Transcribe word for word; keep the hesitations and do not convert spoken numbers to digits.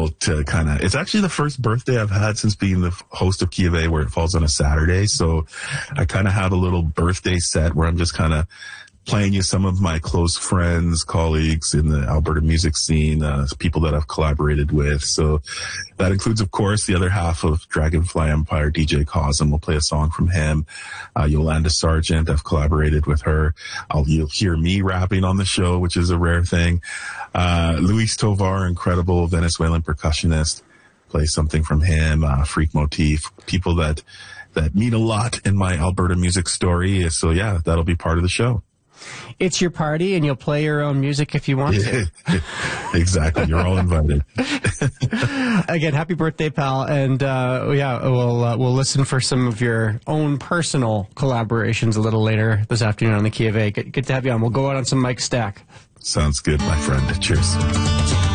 able to kind of, it's actually the first birthday I've had since being the host of Key of A where it falls on a Saturday. So I kind of had a little birthday set where I'm just kind of playing you some of my close friends, colleagues in the Alberta music scene, uh, people that I've collaborated with. So that includes, of course, the other half of Dragonfly Empire, D J Cosm. We'll play a song from him. Uh, Yolanda Sargent, I've collaborated with her. I'll, you'll hear me rapping on the show, which is a rare thing. Uh, Luis Tovar, incredible Venezuelan percussionist, play something from him. Uh, Freak Motif, people that, that mean a lot in my Alberta music story. So yeah, that'll be part of the show. It's your party, and you'll play your own music if you want to. Exactly. You're all invited. Again, happy birthday, pal. And, uh, yeah, we'll, uh, we'll listen for some of your own personal collaborations a little later this afternoon on the Key of A. Good, good to have you on. We'll go out on some Mike Stack. Sounds good, my friend. Cheers.